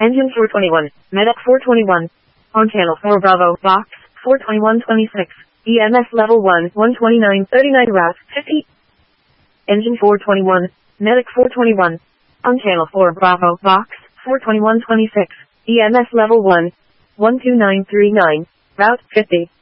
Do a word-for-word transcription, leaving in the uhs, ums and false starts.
Engine four twenty-one, Medic four twenty-one. On channel four Bravo, box, four twenty-one twenty-six. E M S level one, one twenty-nine thirty-nine route, fifty. Engine four twenty-one, Medic four twenty-one. On channel four Bravo, box, four twenty-one twenty-six. E M S level one, one two nine three nine, route, fifty.